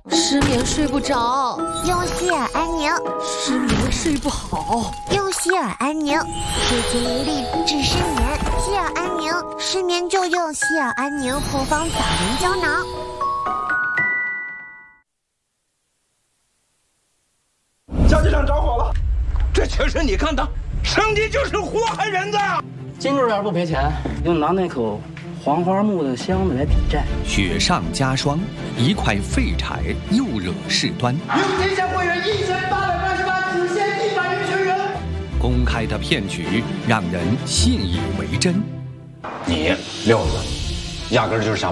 失眠睡不着， 用希尔安宁。 失眠睡不好， 用希尔安宁。水晶一粒治失眠，希尔安宁。失眠就用希尔安宁复方枣仁胶囊。 交际场着火了，这全是你干的！上帝就是祸害人的。 金主要不赔钱，就拿那口黄花木的箱子来抵债。 雪上加霜，一块废柴又惹事端。 有天下会员1888，只限100人学员。 公开的骗局让人信以为真。 你六子，压根儿就是想